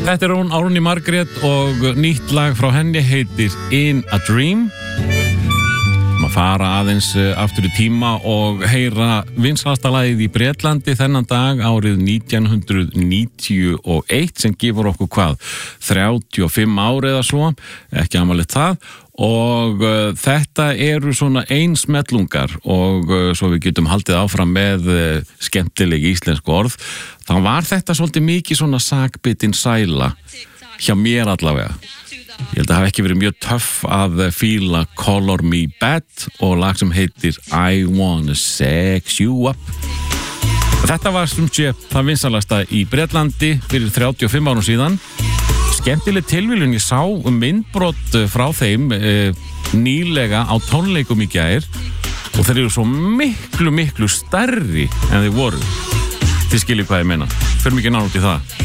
Þetta hún Árný Margrét og nýtt lag frá henni heitir In a Dream. Maður fara aðeins aftur í tíma og heyra vinsælasta lagið í Bretlandi þennan dag árið 1991 sem gefur okkur hvað? 35 ár eða svo, ekki amalegt það. Og þetta eru svona einsmellungar og svo við getum haldið áfram með skemmtileg íslensku orð. Þá var þetta svolítið mikið svona sakbitin sæla hjá mér allavega. Ég held að það hafi ekki verið mjög töff að fíla Color Me Bad og lag sem heitir I Wanna Sex You Up. Þetta var sem sé það vinsalasta í Bretlandi fyrir 35 árum síðan. Skemmtileg tilviljun, ég sá myndbrot frá þeim nýlega á tónleikum í gær og þeir eru svo miklu stærri en þeir voru. Þið skiljið hvað ég meina. Förum ekki nátt í það.